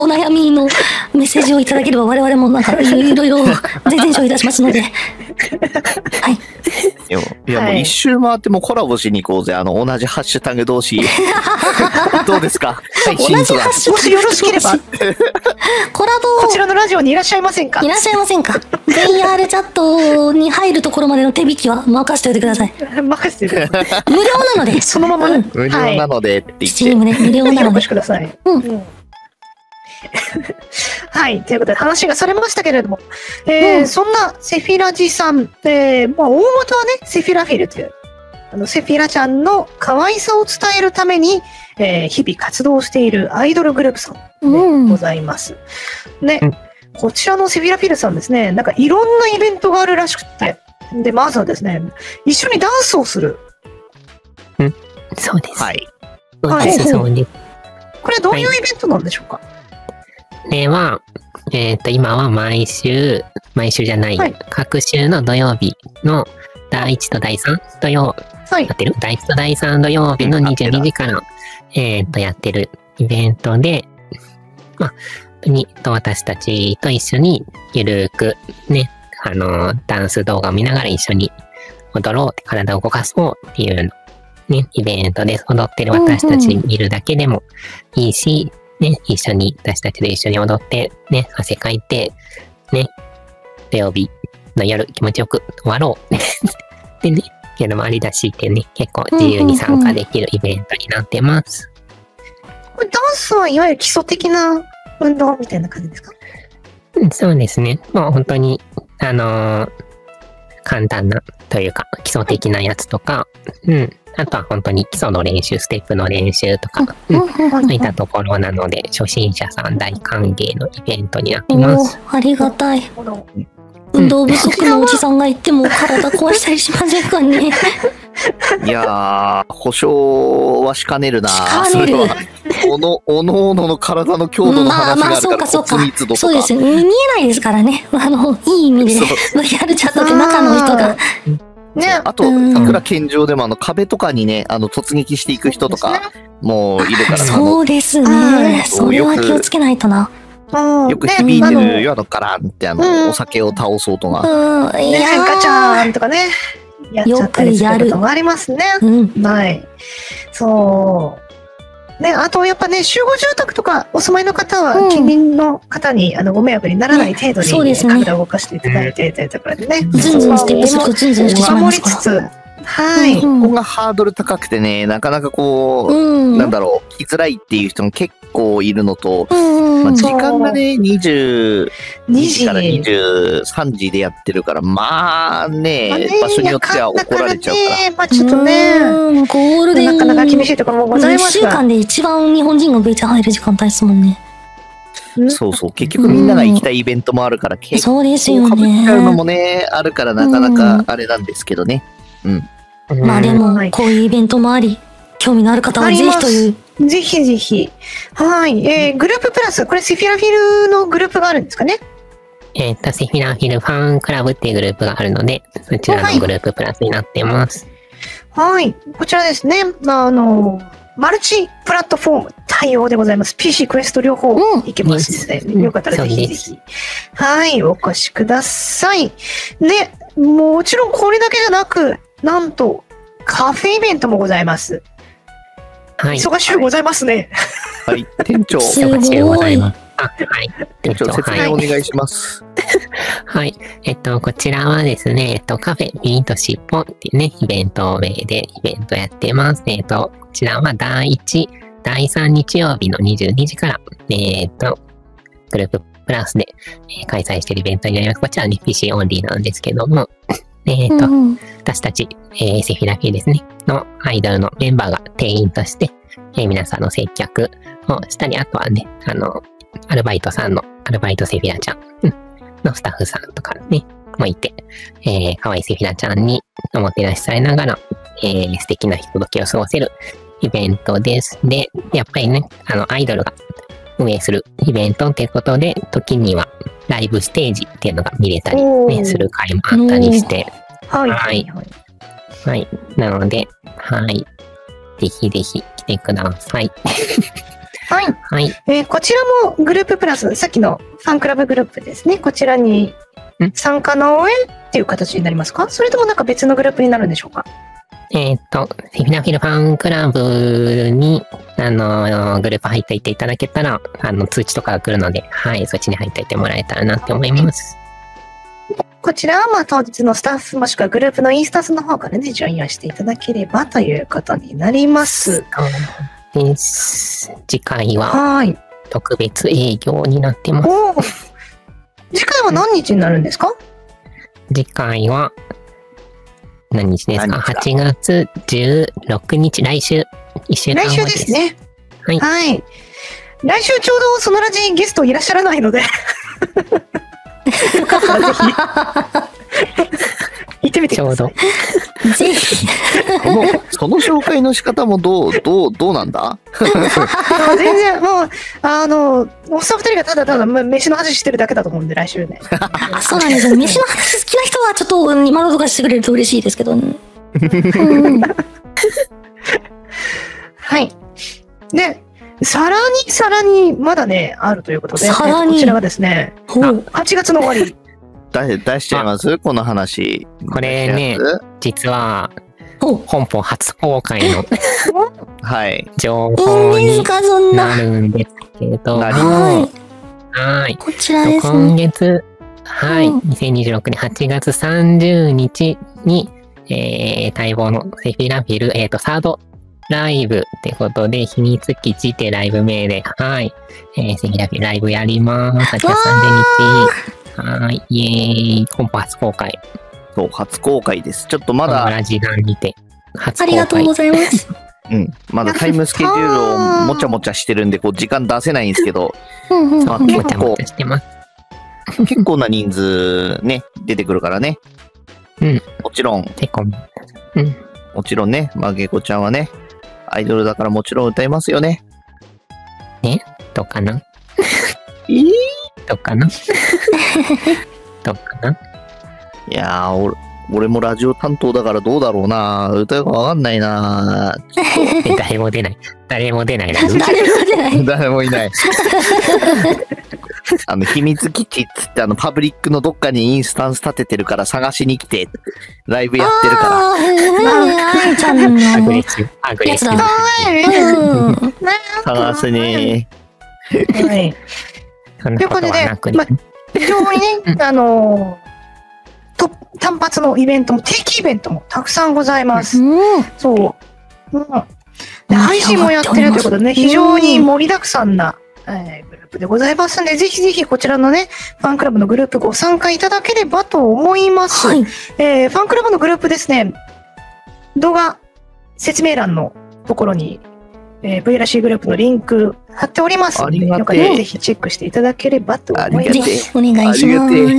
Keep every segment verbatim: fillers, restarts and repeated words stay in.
お悩みのメッセージをいただければ我々もなんかいろいろ全然処理いたしますので。はい。 いや、いやもう一周回ってもコラボしに行こうぜ。あの、同じハッシュタグ同士。どうですか？ 同じハッシュタグもしよろしければ、 コラボこちらのラジオにいらっしゃいませんか？ いらっしゃいませんか？ ブイアール チャットに入るところまでの手引きは任せておいてください。 任せてください。 無料なので。 そのまま、 うん、 無料なのでって言って。 チームね、無料なので。 お越しください。 うん。 うんはい。ということで話がそれましたけれども、えーうん、 そんなセフィラジさん、えー、まあ、大元はね、セフィラフィルという、あの、セフィラちゃんの可愛さを伝えるために、えー、日々活動しているアイドルグループさんでございます。うん、ね、うん、こちらのセフィラフィルさんですね、なんかいろんなイベントがあるらしくて、で、まずはですね、一緒にダンスをする。 うん、そうです。 はい。 そうです、そうです。 これはどういうイベントなんでしょうか？ これは、えっと、今は毎週、毎週じゃない、はい、各週の土曜日のだいいちとだいさん土曜、はい、やってるだいいちとだいさん土曜日のにじゅうにじから、えっと、やってるイベントで、まあ、に、と私たちと一緒にゆるーく、ね、あの、ダンス動画を見ながら一緒に踊ろう、体を動かそうっていうの、ね、イベントです。踊ってる私たち見るだけでもいいし、うんうんね、一緒に、私たちで一緒に踊って、ね、汗かいて、ね、土曜日の夜気持ちよく終わろう。でね、夜もありだしってね、結構自由に参加できるイベントになってます。 これダンスはいわゆる基礎的な運動みたいな感じですか？ うん、そうですね。もう本当に、あのー、簡単なというか、基礎的なやつとか、うん。あとは本当に基礎の練習、ステップの練習とか、うん、そういったところなので、初心者さん大歓迎のイベントになってます。 ありがたい。運動不足のおじさんがいても体壊したりしませんかね。 いやー、保証はしかねるな。 しかねる。 おの、おのおのの体の強度の話があるから、骨密度とか。 そうですよ。見えないですからね。あの、いい意味で、ブイアール チャットって中の人が。 ね、あと、いくら健常でもあの壁とかにね、あの突撃していく人とかもいるから、 そうですね。それは気をつけないとな。 よく響いてるよ、あのカランってあの、お酒を倒そうとか。 うん、いや、ガチャーンとかね、やっちゃったりすることもありますね。はい。そう。ね、あとやっぱね、集合住宅とかお住まいの方は、近隣の方にあのご迷惑にならない程度に体を動かしていただいてというところでね。 ズンズンステップするとズンズンしてしまいますから。 はい。 ここがハードル高くてね、なかなかこう、なんだろう、来づらいっていう人も結構いるのと、まあ、時間がね、にじゅうにじからにじゅうさんじでやってるから、まあね、場所によっては怒られちゃうから。 まあちょっとね、 ゴールデンなかなか厳しいところもございますが。 いっしゅうかんで一番日本人がめちゃ入る時間帯ですもんね。 そうそう。結局みんなが行きたいイベントもあるから、結構被っちゃうのもね、あるからなかなかあれなんですけどね。うん。 まあでも、こういうイベントもあり、興味のある方はぜひという。 ぜひぜひ。はい。えー、グループプラス、これセフィラフィルのグループがあるんですかね？ えっと、セフィラフィルファンクラブっていうグループがあるので、そちらのグループプラスになってます。 はい。こちらですね。あの、マルチプラットフォーム対応でございます。ピーシー、クエスト両方いけますので、うん、よかったらぜひぜひ。はい。お越しください。で、もちろんこれだけじゃなく、なんと、カフェイベントもございます。はい。忙しゅうございますね。 はい。店長。 忙しゅうございます。あ、はい。 店長、説明お願いします。 はい。えっと、こちらはですね、えっと、カフェミートシッポンっていうね、イベント名でイベントやってます。えっと、こちらはだいいち、だいさん日曜日のにじゅうにじから、えっと、グループプラスで、えー、開催しているイベントになります。こちらはね、ピーシー オンリーなんですけども、えっと、うん、私たち、えー、セフィラフィですね、のアイドルのメンバーが店員として、えー、皆さんの接客をしたり、あとはね、あの、アルバイトさんの、アルバイトセフィラちゃんのスタッフさんとかね、もいて、えー、可愛いセフィラちゃんにおもてなしされながら、えー、素敵なひとときを過ごせるイベントです。で、やっぱりね、あの、アイドルが運営するイベントっていうことで、時にはライブステージっていうのが見れたり、ね、する回もあったりして、 はい。 はい。はい。なので、はい。ぜひぜひ来てください。 はい。 はい。 えー、こちらもグループプラス、さっきのファンクラブグループですね。こちらに参加の上っていう形になりますか？それともなんか別のグループになるんでしょうか？ えっと、セフィナフィルファンクラブに、あの、グループ入っていっていただけたら、あの、通知とかが来るので、はい、そっちに入っていってもらえたらなって思います。 こちらは、まあ、当日のスタッフもしくはグループのインスタンスの方からね、ジョインをしていただければということになります。 そうです。次回は、 はい。 特別営業になってます。 おー。次回は何日になるんですか？ 次回は、何日ですか？ はち 月じゅうろくにち、来週、いっしゅうかんごです。 来週ですね。 はい。 はい。来週ちょうどそのラジゲストいらっしゃらないので。よかったらぜひ行ってみてください。 ぜひ。 その、その紹介の仕方もどう、どう、どうなんだ全然、もう、あの、おっさん二人がただただ飯の話してるだけだと思うんで、来週ね。 そうなんですよ。飯の話好きな人はちょっと今のとかしてくれると嬉しいですけどね。うん、 はい。で、さらにさらにまだね、あるということで、 さらにこちらがですね、はちがつの終わり。 出出しちゃいますこの話。 これね、実は、本邦初公開のはい。 情報になるんですけど、はい。 こちらですね。 今月、はい、にせんにじゅうろくねんはちがつさんじゅうにちに、えー、待望のセフィラフィル、えっと、サードライブってことで、秘密基地でライブ名で、はい、えー、セフィラフィルライブやります。はちがつさんじゅうにち。はい、イエーイ、本邦初公開。 そう、初公開です。ちょっとまだ。 ラジダンにて、初公開。 ありがとうございます。 うん。まだタイムスケジュールをもちゃもちゃしてるんで、こう、時間出せないんですけど。 うんうん。 まあ、 結構、 結構な人数ね、出てくるからね。 うん。 もちろん。 結構。うん。 もちろんね、まあ、ゲコちゃんはね、アイドルだからもちろん歌いますよね。 ね？どうかな？ えー、 どうかな？どうかな？ いやー、俺、俺もラジオ担当だからどうだろうな。歌うかわかんないな。 誰も出ない。誰も出ない。 誰も出ない。 誰もいない。あの、秘密基地っつって、あの、パブリックのどっかにインスタンス立ててるから探しに来て、ライブやってるから。 ああ、愛ちゃんの。 アグレッシブ。アグレッシブ。 探すねー。はい。 ということで、 まあ、非常にね、あのー、と単発のイベントも、定期イベントもたくさんございます。うん、そう。うん、で配信もやってるということでね、非常に盛りだくさんな、えー、グループでございますので、ぜひぜひこちらのね、ファンクラブのグループご参加いただければと思います。はい、えー、ファンクラブのグループですね、動画説明欄のところに、えー、ブイラシー グループのリンク貼っておりますので、よかったらぜひチェックしていただければと思います。 ぜひお願いします。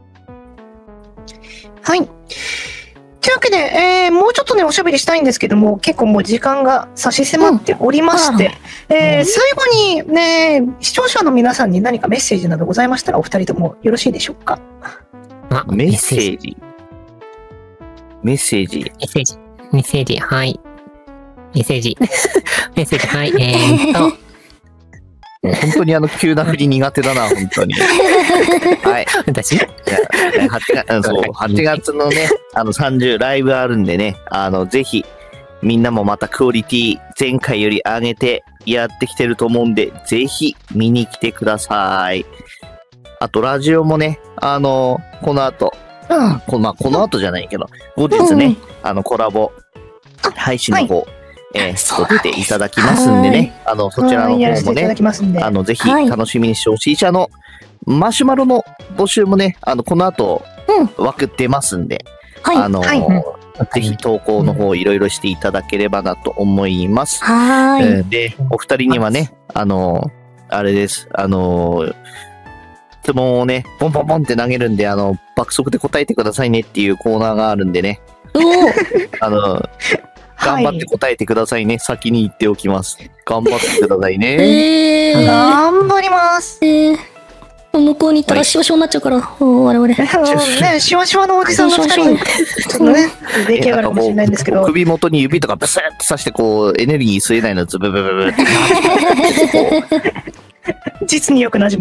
はい。というわけで、えー、もうちょっとね、おしゃべりしたいんですけども、結構もう時間が差し迫っておりまして、うん、えー、最後にね、視聴者の皆さんに何かメッセージなどございましたら、お二人ともよろしいでしょうか。 あ、メッセージ。メッセージ。 メッセージ。メッセージ、はい。メッセージ。メッセージ、はい。えーっと。 本当にあの、急な振り苦手だな、本当に。はい。 私はちがつ、そう、はちがつのね、あの、さんじゅうライブあるんでね、あの、ぜひ、みんなもまたクオリティ、前回より上げてやってきてると思うんで、ぜひ、見に来てください。あと、ラジオもね、あの、この後、この、まあ、この後じゃないけど、後日ね、あの、コラボ、配信の方、はいえー、作っていただきますんでね。あの、そちらの方もね、あの、ぜひ楽しみにしてほしいし、あの、マシュマロの募集もね、あの、この後、枠出ますんで、あの、ぜひ投稿の方いろいろしていただければなと思います。 はい。 で、お二人にはね、あの、あれです、あの、質問をね、ポンポンポンって投げるんで、あの、爆速で答えてくださいねっていうコーナーがあるんでね。あの、頑張って答えてくださいね。はい、先に言っておきます。頑張ってくださいね。 えー、頑張ります。えー、 向こうに行ったらシワシワになっちゃうから、我々。 ね、シワシワのおじさんがふたり、ちょっとね、出来上がるかもしれないんですけど。 首元に指とかブスッと刺して、こう、エネルギー吸えないのズブブブブって。 実によく馴染む。